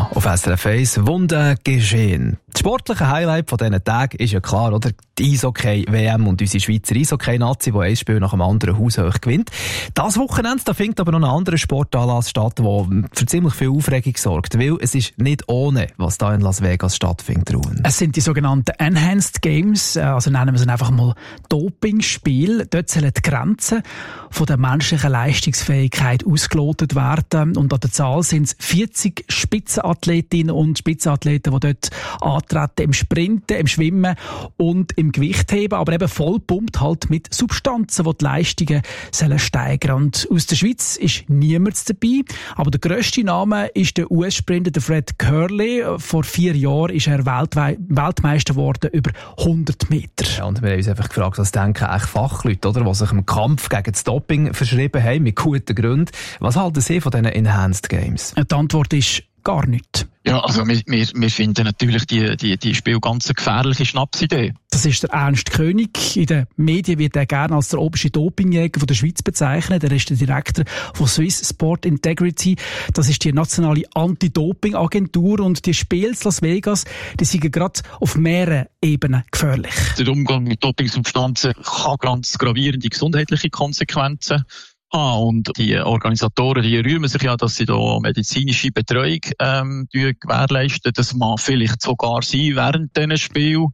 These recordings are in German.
da auf SRF 1 Wunder geschehen. Das sportliche Highlight von diesen Tagen ist ja klar, oder? Die Eishockey-WM und unsere Schweizer Eishockey-Nazi, die ein Spiel nach dem anderen haushoch gewinnt. Das Wochenende, da findet aber noch ein anderer Sportanlass statt, der für ziemlich viel Aufregung sorgt. Weil es ist nicht ohne, was da in Las Vegas stattfindet, Ruhen. Es sind die sogenannten Enhanced Games, also nennen wir es einfach mal Dopingspiel. Dort sollen die Grenzen von der menschlichen Leistungsfähigkeit ausgelotet werden. Und an der Zahl sind es 40 Spitzenathletinnen und Spitzenathleten, die dort antreten im Sprinten, im Schwimmen und im Gewichtheben, aber eben voll pumpt halt mit Substanzen, die die Leistungen sollen steigern. Und aus der Schweiz ist niemand dabei, aber der grösste Name ist der US-Sprinter Fred Kerley. Vor 4 Jahren ist er Weltmeister geworden über 100 Meter. Ja, und wir haben uns einfach gefragt, was denken echt Fachleute, oder, die sich im Kampf gegen das Doping verschrieben haben, mit guten Gründen. Was halten Sie von diesen Enhanced Games? Die Antwort ist gar nichts. Ja, also wir finden natürlich die Spiel ganz eine gefährliche Schnapsidee. Das ist der Ernst König. In den Medien wird er gerne als der oberste Dopingjäger von der Schweiz bezeichnet. Er ist der Direktor von Swiss Sport Integrity. Das ist die nationale Anti-Doping-Agentur. Und die Spiele in Las Vegas, die sind gerade auf mehreren Ebenen gefährlich. Der Umgang mit Dopingsubstanzen kann ganz gravierende gesundheitliche Konsequenzen. Und die Organisatoren, die rühmen sich ja, dass sie da medizinische Betreuung gewährleisten. Das mag vielleicht sogar sein während diesen Spielen.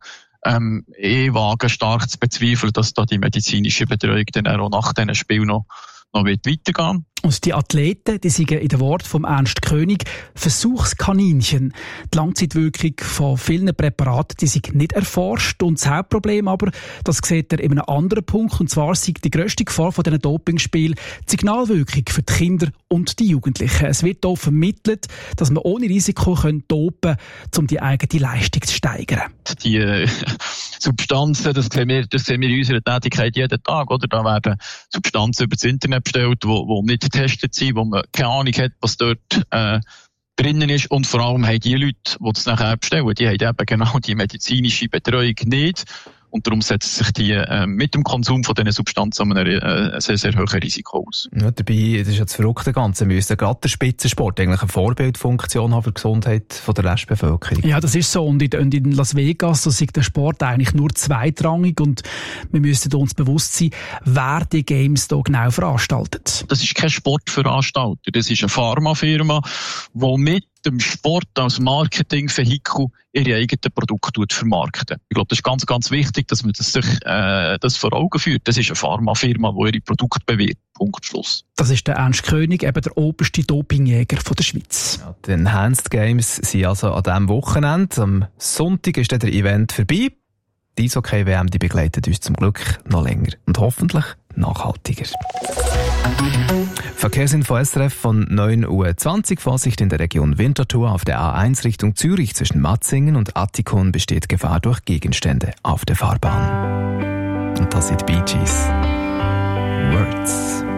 Ich wage stark zu bezweifeln, dass da die medizinische Betreuung dann auch nach diesen Spielen noch weitergehen. Und die Athleten, die sind in den Worten von Ernst König Versuchskaninchen. Die Langzeitwirkung von vielen Präparaten, die sind nicht erforscht. Und das Hauptproblem aber, das sieht er in einem anderen Punkt. Und zwar ist die grösste Gefahr von diesen Dopingspielen die Signalwirkung für die Kinder und die Jugendlichen. Es wird hier vermittelt, dass man ohne Risiko dopen kann, um die eigene Leistung zu steigern. Die Substanzen, das sehen wir in unserer Tätigkeit jeden Tag, oder? Da werden Substanzen über das Internet bestellt, die nicht getestet sind, wo man keine Ahnung hat, was dort drinnen ist. Und vor allem haben die Leute, die das nachher bestellen, die haben eben genau die medizinische Betreuung nicht. Und darum setzen sich die mit dem Konsum von diesen Substanzen ein sehr, sehr hohes Risiko aus. Ja, dabei, das ist ja das Verrückte Ganze, müsste gerade der Spitzensport eigentlich eine Vorbildfunktion haben für die Gesundheit von der Restbevölkerung. Ja, das ist so. Und in Las Vegas, so ist der Sport eigentlich nur zweitrangig. Und wir müssen uns bewusst sein, wer die Games hier genau veranstaltet. Das ist kein Sportveranstalter. Das ist eine Pharmafirma, die mit dem Sport als Marketingvehikel ihre eigenen Produkte vermarkten. Ich glaube, das ist ganz, ganz wichtig, dass man sich das vor Augen führt. Das ist eine Pharmafirma, die ihre Produkte bewirbt. Punkt, Schluss. Das ist der Ernst König, eben der oberste Dopingjäger von der Schweiz. Ja, die Enhanced Games sind also an diesem Wochenende. Am Sonntag ist dann der Event vorbei. Die Eishockey-WM, die begleitet uns zum Glück noch länger und hoffentlich nachhaltiger. Verkehrsinfo SRF von 9:20 Uhr. Vorsicht in der Region Winterthur auf der A1 Richtung Zürich zwischen Matzingen und Attikon besteht Gefahr durch Gegenstände auf der Fahrbahn. Und das sind Bee Gees. Words.